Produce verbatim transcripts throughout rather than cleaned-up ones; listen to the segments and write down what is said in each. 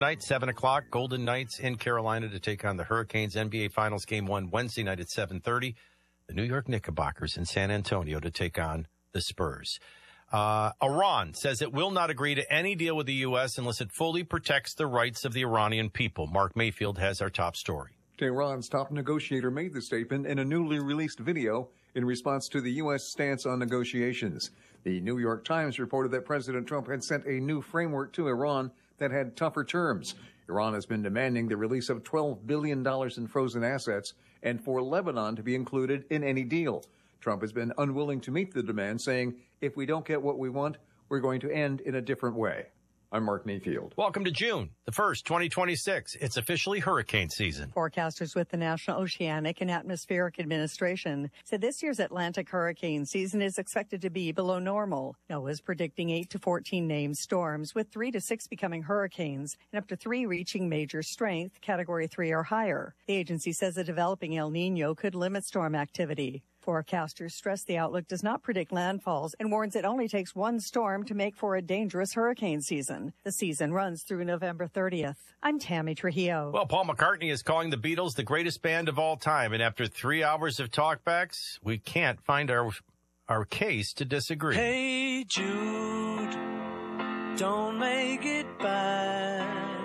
Night, seven o'clock, Golden Knights in Carolina to take on the Hurricanes. N B A Finals Game one Wednesday night at seven thirty. The New York Knickerbockers in San Antonio to take on the Spurs. Uh, Iran says it will not agree to any deal with the U S unless it fully protects the rights of the Iranian people. Mark Mayfield has our top story. Tehran's top negotiator made the statement in a newly released video in response to the U S stance on negotiations. The New York Times reported that President Trump had sent a new framework to Iran that had tougher terms. Iran has been demanding the release of twelve billion dollars in frozen assets and for Lebanon to be included in any deal. Trump has been unwilling to meet the demand, saying, if we don't get what we want, we're going to end in a different way. I'm Mark Mayfield. Welcome to June the first, twenty twenty-six. It's officially hurricane season. Forecasters with the National Oceanic and Atmospheric Administration said this year's Atlantic hurricane season is expected to be below normal. NOAA is predicting eight to fourteen named storms, with three to six becoming hurricanes and up to three reaching major strength, category three or higher. The agency says a developing El Nino could limit storm activity. Forecasters stress the outlook does not predict landfalls and warns it only takes one storm to make for a dangerous hurricane season. The season runs through November thirtieth. I'm Tammy Trujillo. Well, Paul McCartney is calling the Beatles the greatest band of all time, and after three hours of talkbacks, we can't find our our case to disagree. Hey, Jude, don't make it bad.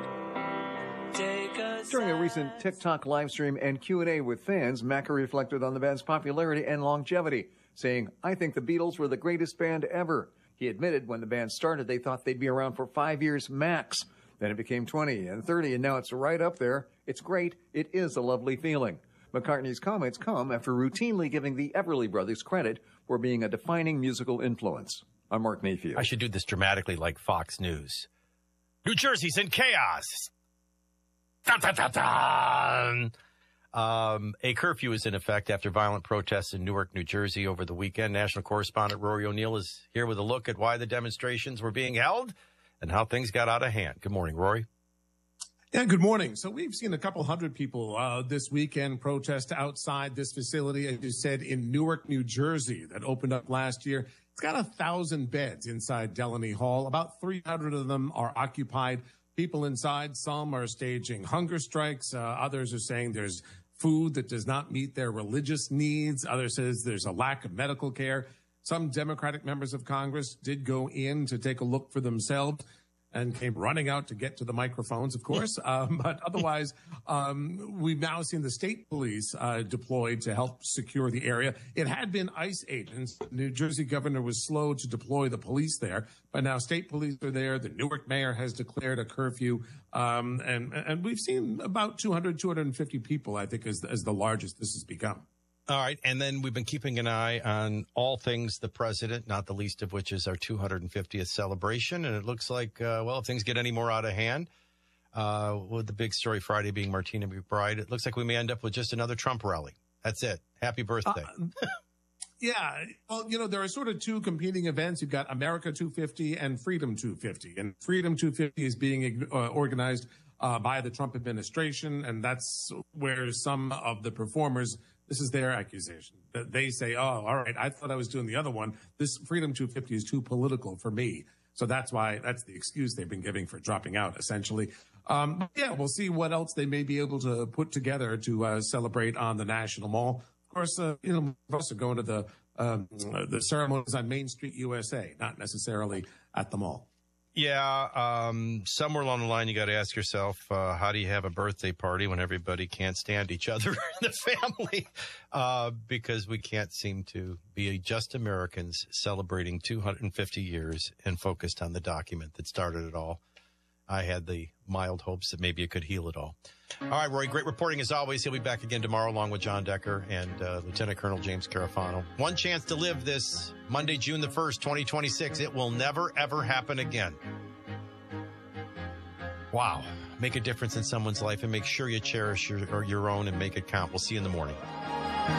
Take a During a recent TikTok live stream and Q and A with fans, Macca reflected on the band's popularity and longevity, saying, I think the Beatles were the greatest band ever. He admitted when the band started, they thought they'd be around for five years max. Then it became twenty and thirty, and now it's right up there. It's great. It is a lovely feeling. McCartney's comments come after routinely giving the Everly Brothers credit for being a defining musical influence. I'm Mark Mayfield. I should do this dramatically like Fox News. New Jersey's in chaos. Dun, dun, dun, dun. Um, a curfew is in effect after violent protests in Newark, New Jersey over the weekend. National correspondent Rory O'Neill is here with a look at why the demonstrations were being held and how things got out of hand. Good morning, Rory. Yeah, good morning. So we've seen a couple hundred people uh, this weekend protest outside this facility, as you said, in Newark, New Jersey, that opened up last year. It's got a thousand beds inside Delaney Hall. About three hundred of them are occupied. People inside, some are staging hunger strikes. Uh, others are saying there's food that does not meet their religious needs. Others says there's a lack of medical care. Some Democratic members of Congress did go in to take a look for themselves and came running out to get to the microphones, of course. Um, but otherwise, um, we've now seen the state police uh, deployed to help secure the area. It had been ICE agents. New Jersey governor was slow to deploy the police there, but now state police are there. The Newark mayor has declared a curfew. Um, and, and we've seen about two hundred, two hundred fifty people, I think, as, as the largest this has become. All right, and then we've been keeping an eye on all things the president, not the least of which is our two hundred fiftieth celebration. And it looks like, uh, well, if things get any more out of hand, uh, with the big story Friday being Martina McBride, it looks like we may end up with just another Trump rally. That's it. Happy birthday. Uh, yeah, well, you know, there are sort of two competing events. You've got America two fifty and Freedom two fifty. And Freedom two fifty is being uh, organized uh, by the Trump administration, and that's where some of the performers, this is their accusation, that they say, oh, all right, I thought I was doing the other one. This Freedom two fifty is too political for me. So that's why, that's the excuse they've been giving for dropping out, essentially. Um, yeah, we'll see what else they may be able to put together to uh, celebrate on the National Mall. Of course, uh, you know, also going to the, um, the ceremonies on Main Street, U S A, not necessarily at the mall. Yeah, um, somewhere along the line, you got to ask yourself, uh, how do you have a birthday party when everybody can't stand each other in the family? Uh, because we can't seem to be just Americans celebrating two hundred fifty years and focused on the document that started it all. I had the mild hopes that maybe it could heal it all. All right, Roy, great reporting as always. He'll be back again tomorrow along with John Decker and uh, Lieutenant Colonel James Carafano. One chance to live this Monday, June the first, twenty twenty-six. It will never, ever happen again. Wow. Make a difference in someone's life and make sure you cherish your, or your own and make it count. We'll see you in the morning.